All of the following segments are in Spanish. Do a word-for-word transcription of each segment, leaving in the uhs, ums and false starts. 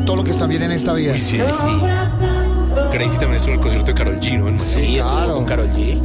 todo lo que está bien en esta vida. Uy, sí, sí. Crazy también estuvo en el concierto de Karol G, ¿no? Sí, sí, estuvo claro. con Karol G.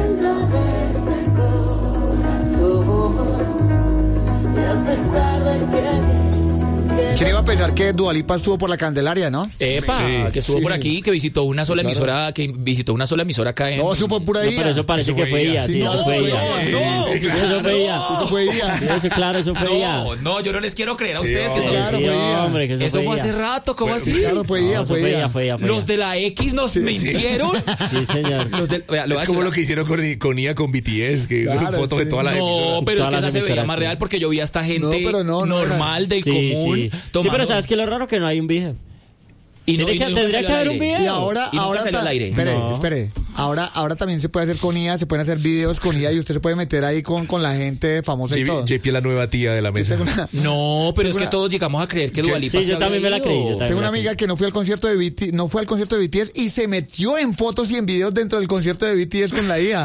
¿Quién iba a pensar que Dua Lipa estuvo por la Candelaria, no? Epa, Sí, que estuvo sí, por sí. aquí, que visitó una sola Claro. emisora, que visitó una sola emisora acá en... No, eso fue pura No, ella. pero eso parece Eso que fue fue ella. ella, sí, Sí, eso no, fue no, ella. no, Sí, eso fue ella. Eso fue ella. Sí, eso, claro, eso fue ella. No, no, yo no les quiero creer a Sí, ustedes que no. son... Claro, Sí, fue ella. hombre, que eso, Eso fue ella. hace rato, ¿cómo Bueno, así? Claro, fue No, ella, eso fue ella. fue ella, fue Los ella. de la X nos mintieron. Sí, señor. Los del, vea, lo voy a Es como decir- lo que hicieron con, con I A con B T S, que Claro, fotos de sí. toda la No, emisora. pero es Todas que esa las se veía emisoras, más sí. real porque yo vi a esta gente No, pero no, no era. normal, del Sí, común. sí. Sí, tomando- pero ¿sabes qué es lo raro? Que no hay un video. Y no- Tiene y que- nunca tendría salió que al haber un aire. video. Y ahora, Y nunca ahora salió ta- al aire. Espere, No. espere. Ahora, ahora también se puede hacer con I A, se pueden hacer videos con I A y usted se puede meter ahí con, con la gente famosa y todo. J P es la nueva tía de la mesa. Tengo una, No, pero es que una- todos llegamos a creer que Dua Lipa Sí, se yo había también me la ido. creí, yo también. tengo una amiga que no fue al concierto de B T S, no fue al concierto de B T S y se metió en fotos y en videos dentro del concierto de B T S con la I A.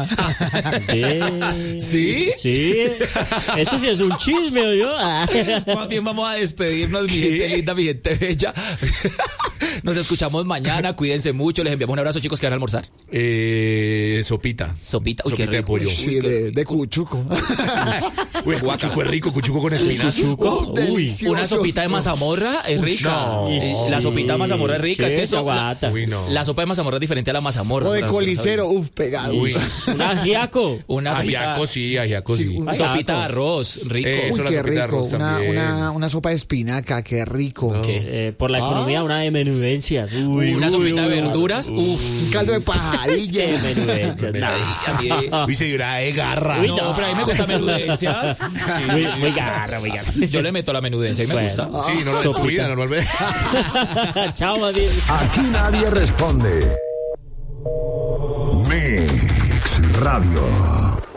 Sí. ¿Sí? Sí. Eso sí es un chisme, ¿o yo? Ah. Más bien vamos a despedirnos, mi gente linda, mi gente bella. Nos escuchamos mañana, cuídense mucho, les enviamos un abrazo, chicos, que van a almorzar. Eh, sopita. Sopita, uy, Sopita qué de rico. pollo. Uy, Sí, qué- de, de cuchuco. Uy, cuchuco es rico, cuchuco con espinazo. Oh, Uy. delicioso. Una sopita de mazamorra es rica. no. Eh, La sopita de mazamorra es rica. Sí, es que se eso, la, aguanta. Uy, no. la sopa de mazamorra es diferente a la mazamorra. O de para los que no colicero, saben. uf, pegado. Uy. Un ajiaco. Una sopita, Ajiaco sí, ajiaco sí. Sí, un- sopita de arroz, rico. Eh, Uy, Eso, la qué sopita de rico. arroz Una, también. una, una sopa de espinaca, qué rico. No. Eh, por la economía, una de menudencias. Uy, Una uy, sopita uy, de uy. verduras, uff. Un caldo de Qué pajarilla. menudencias. nah. Uy, se dirá de garra. Uy, No, pero a mí me gusta menudencias. Muy, muy garra, muy garra. Yo le meto la menudencia y me Bueno. gusta. Sí, no, en tu vida normalmente. Chao, más bien. Aquí nadie responde. Mix Radio.